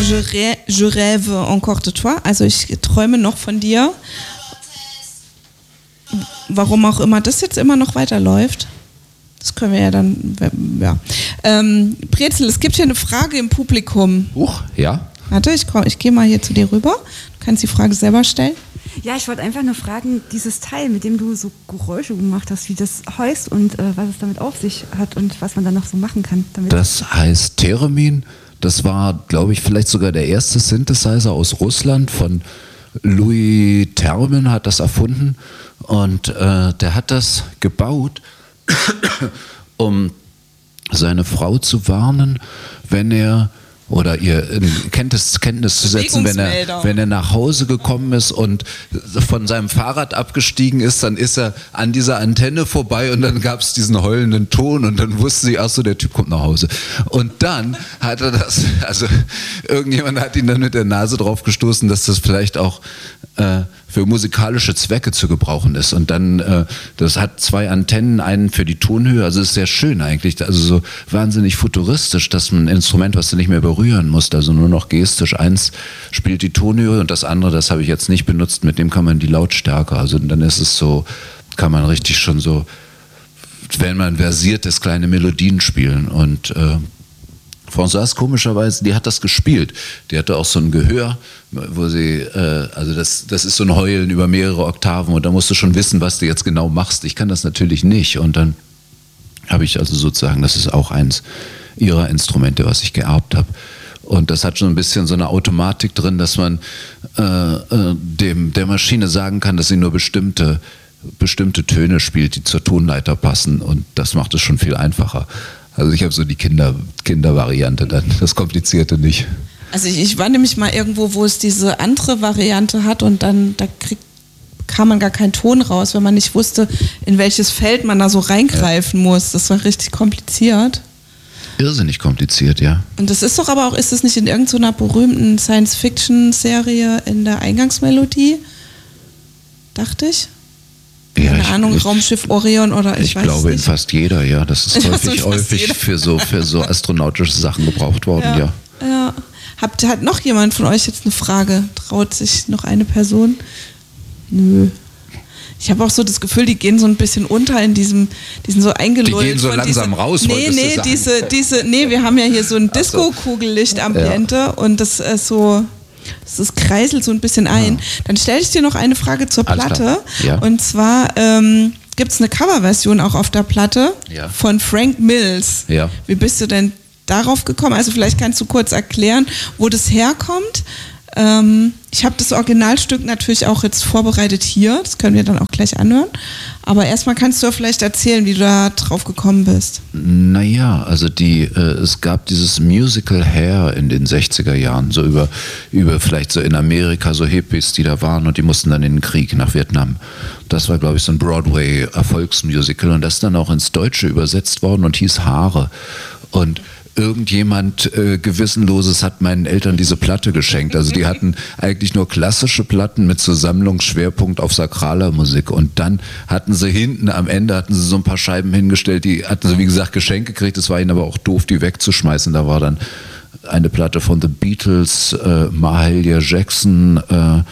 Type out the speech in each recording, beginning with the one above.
Je rêve encore de toi, also ich träume noch von dir. Warum auch immer das jetzt immer noch weiterläuft. Das können wir ja dann, ja. Brezel, es gibt hier eine Frage im Publikum. Ja. Warte, ich gehe mal hier zu dir rüber. Du kannst die Frage selber stellen. Ja, ich wollte einfach nur fragen, dieses Teil, mit dem du so Geräusche gemacht hast, wie das heißt und was es damit auf sich hat und was man dann noch so machen kann damit. Das heißt Theremin. Das war, glaube ich, vielleicht sogar der erste Synthesizer aus Russland von Louis Termen hat das erfunden und der hat das gebaut, um seine Frau zu warnen, wenn er oder ihr in Kenntnis zu setzen, wenn er nach Hause gekommen ist und von seinem Fahrrad abgestiegen ist, dann ist er an dieser Antenne vorbei und dann gab es diesen heulenden Ton und dann wusste sie, ach so, der Typ kommt nach Hause. Und dann hat er das, also irgendjemand hat ihn dann mit der Nase drauf gestoßen, dass das vielleicht auch für musikalische Zwecke zu gebrauchen ist. Und dann, das hat 2 Antennen, einen für die Tonhöhe, also ist sehr schön eigentlich, also so wahnsinnig futuristisch, dass ein Instrument, was du nicht mehr berühren musst, also nur noch gestisch, eins spielt die Tonhöhe und das andere, das habe ich jetzt nicht benutzt, mit dem kann man die Lautstärke, also dann ist es so, kann man richtig schon so, wenn man versiert ist, kleine Melodien spielen und Françoise komischerweise, die hat das gespielt. Die hatte auch so ein Gehör, wo sie, also das ist so ein Heulen über mehrere Oktaven und da musst du schon wissen, was du jetzt genau machst. Ich kann das natürlich nicht und dann habe ich also sozusagen, das ist auch eins ihrer Instrumente, was ich geerbt habe. Und das hat schon ein bisschen so eine Automatik drin, dass man der Maschine sagen kann, dass sie nur bestimmte Töne spielt, die zur Tonleiter passen und das macht es schon viel einfacher. Also ich habe so die Kindervariante dann, das Komplizierte nicht. Also ich war nämlich mal irgendwo, wo es diese andere Variante hat und dann kam man gar keinen Ton raus, wenn man nicht wusste, in welches Feld man da so reingreifen muss. Das war richtig kompliziert. Irrsinnig kompliziert, ja. Und das ist doch aber auch, ist es nicht in irgendeiner berühmten Science-Fiction-Serie in der Eingangsmelodie? Dachte ich. Keine Ahnung, Raumschiff Orion oder ich weiß glaube nicht. In fast jeder, ja. Das ist häufig für so astronautische Sachen gebraucht worden, ja. Ja. Hat noch jemand von euch jetzt eine Frage? Traut sich noch eine Person? Nö. Ich habe auch so das Gefühl, die gehen so ein bisschen unter in die sind so eingelullt. Die gehen so langsam raus, wir haben ja hier so ein Disco-Kugellicht-Ambiente und das kreiselt so ein bisschen ein. Ja. Dann stelle ich dir noch eine Frage zur Platte. Ja. Und zwar gibt es eine Coverversion auch auf der Platte von Frank Mills. Ja. Wie bist du denn darauf gekommen? Also vielleicht kannst du kurz erklären, wo das herkommt. Ich habe das Originalstück natürlich auch jetzt vorbereitet hier. Das können wir dann auch gleich anhören. Aber erstmal kannst du ja vielleicht erzählen, wie du da drauf gekommen bist. Naja, also es gab dieses Musical Hair in den 60er Jahren, so über vielleicht so in Amerika so Hippies, die da waren und die mussten dann in den Krieg nach Vietnam. Das war, glaube ich, so ein Broadway-Erfolgsmusical und das ist dann auch ins Deutsche übersetzt worden und hieß Haare. Und irgendjemand Gewissenloses hat meinen Eltern diese Platte geschenkt. Also die hatten eigentlich nur klassische Platten mit so Sammlungsschwerpunkt auf sakraler Musik. Und dann hatten sie hinten, am Ende so ein paar Scheiben hingestellt, die hatten sie, wie gesagt, Geschenke gekriegt. Es war ihnen aber auch doof, die wegzuschmeißen. Da war dann eine Platte von The Beatles, Mahalia Jackson,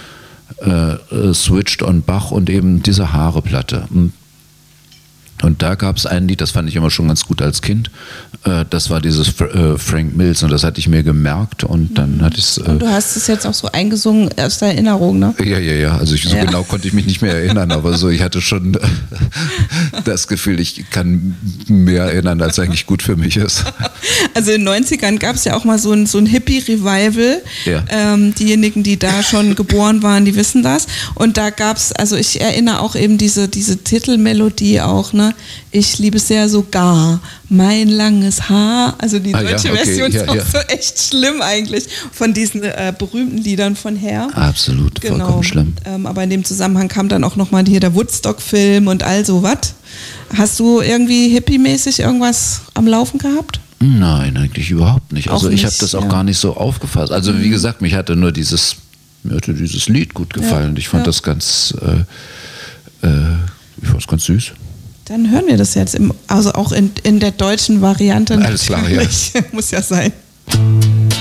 Switched on Bach und eben diese Haare-Platte. Und da gab es ein Lied, das fand ich immer schon ganz gut als Kind. Das war dieses Frank Mills und das hatte ich mir gemerkt und dann hatte ich es. Und du hast es jetzt auch so eingesungen aus der Erinnerung, ne? Ja. Also genau konnte ich mich nicht mehr erinnern, aber so ich hatte schon das Gefühl, ich kann mehr erinnern, als eigentlich gut für mich ist. Also in den 90ern gab es ja auch mal so ein Hippie-Revival. Ja. Diejenigen, die da schon geboren waren, die wissen das. Und da gab es, also ich erinnere auch eben diese Titelmelodie auch, ne? Ich liebe es sehr sogar, mein langes Haar. Also die deutsche Version ist auch so echt schlimm eigentlich von diesen berühmten Liedern von Hair. Absolut, vollkommen schlimm. Aber in dem Zusammenhang kam dann auch nochmal hier der Woodstock-Film und all sowas. Hast du irgendwie hippie-mäßig irgendwas am Laufen gehabt? Nein, eigentlich überhaupt nicht. Also ich habe das auch gar nicht so aufgefasst. Also wie gesagt, mir hatte dieses Lied gut gefallen. Ich fand das ganz süß. Dann hören wir das jetzt, also auch in der deutschen Variante. Alles klar, ja. Muss ja sein.